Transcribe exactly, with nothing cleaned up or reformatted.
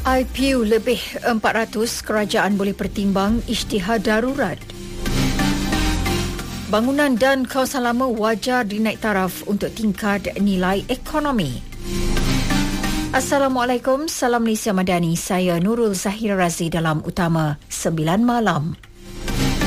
I P U lebih empat ratus, kerajaan boleh pertimbang isytihar darurat. Bangunan dan kawasan lama wajar dinaik taraf untuk tingkat nilai ekonomi. Assalamualaikum, salam Malaysia Madani. Saya Nurul Zahira Razi dalam Utama sembilan Malam.